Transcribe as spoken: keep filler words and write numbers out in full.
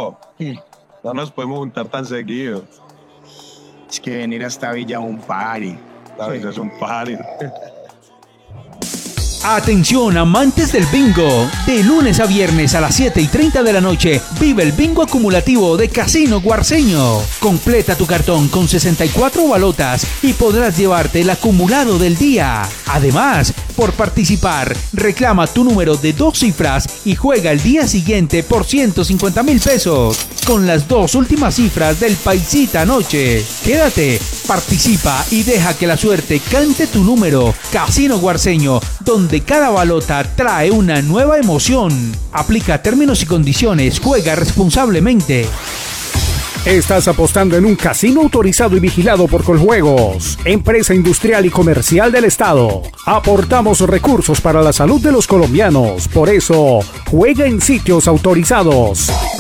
bro. No nos podemos juntar tan seguido. Es que venir hasta Villa es un party. La Villa es un party. Atención, amantes del bingo. De lunes a viernes a las siete y treinta de la noche, vive el bingo acumulativo de Casino Guarceño. Completa tu cartón con sesenta y cuatro balotas y podrás llevarte el acumulado del día. Además, por participar, reclama tu número de dos cifras y juega el día siguiente por ciento cincuenta mil pesos. Con las dos últimas cifras del Paisita Noche. Quédate, participa y deja que la suerte cante tu número. Casino Guarceño, donde cada balota trae una nueva emoción. Aplica términos y condiciones. Juega responsablemente. Estás apostando en un casino autorizado y vigilado por Coljuegos, empresa industrial y comercial del Estado. Aportamos recursos para la salud de los colombianos. Por eso, juega en sitios autorizados.